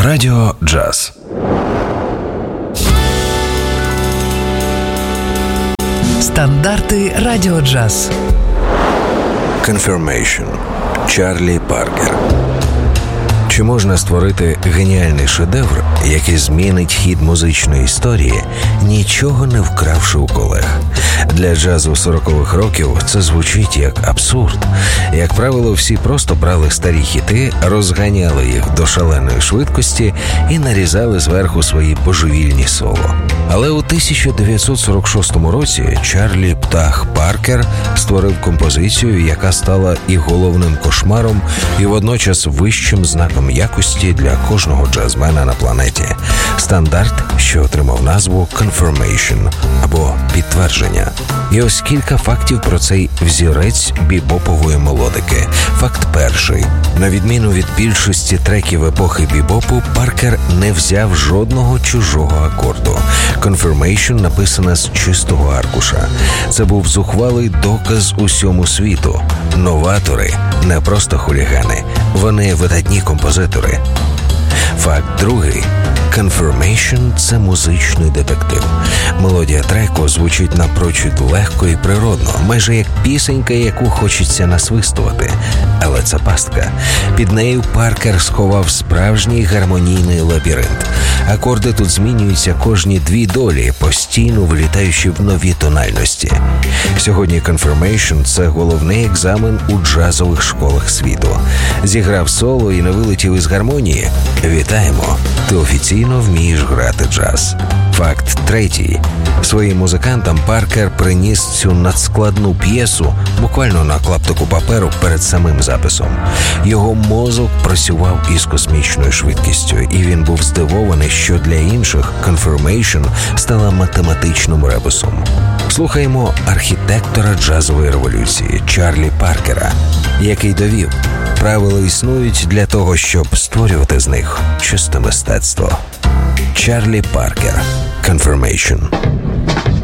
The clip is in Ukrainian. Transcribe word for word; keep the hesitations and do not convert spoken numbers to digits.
Радіо Джаз. Стандарти Радіо Джаз. Confirmation. Чарлі Паркер. Чи можна створити геніальний шедевр, який змінить хід музичної історії, нічого не вкравши у колег? Для джазу сорокових років це звучить як абсурд. Як правило, всі просто брали старі хіти, розганяли їх до шаленої швидкості і нарізали зверху свої божевільні соло. Але у тисяча дев'ятсот сорок шостому році Чарлі «Птах» Паркер створив композицію, яка стала і головним кошмаром, і водночас вищим знаком якості для кожного джазмена на планеті. Стандарт, що отримав назву «Confirmation» або «Підтвердження». І ось кілька фактів про цей взірець бібопової мелодики. Факт перший. На відміну від більшості треків епохи бібопу, Паркер не взяв жодного чужого акорду. «Confirmation» написана з чистого аркуша. Це був зухвалий доказ усьому світу. Новатори не просто хулігани, вони видатні композитори. Факт другий. «Confirmation» – це музичний детектив. Мелодія треку звучить напрочуд легко і природно, майже як пісенька, яку хочеться насвистувати. Але це пастка. Під нею Паркер сховав справжній гармонійний лабіринт. Акорди тут змінюються кожні дві долі, постійно вилітаючи в нові тональності. Сьогодні «Confirmation» – це головний екзамен у джазових школах світу. Зіграв соло і не вилетів із гармонії? Вітаємо! Ти офіційно вмієш грати джаз. Факт третій. Своїм музикантам Паркер приніс цю надскладну п'єсу буквально на клаптику паперу перед самим записом. Його мозок працював із космічною швидкістю, і він був здивований, що для інших «Confirmation» стала математичним ребусом. Слухаємо архітектора джазової революції Чарлі Паркера, який довів: правила існують для того, щоб створювати з них чисте мистецтво. Чарлі Паркер. «Confirmation».